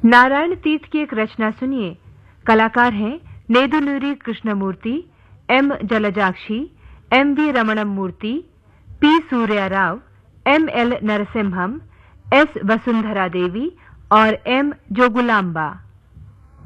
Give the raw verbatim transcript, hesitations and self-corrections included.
नारायण तीर्थ की एक रचना सुनिए। कलाकार हैं नेदुनूरी Krishnamurthy, M जलजाक्षी, M we रमणम Murthy, P Surya Rao, M L Narasimham, S Vasundhara देवी और एम जोगुलांबा।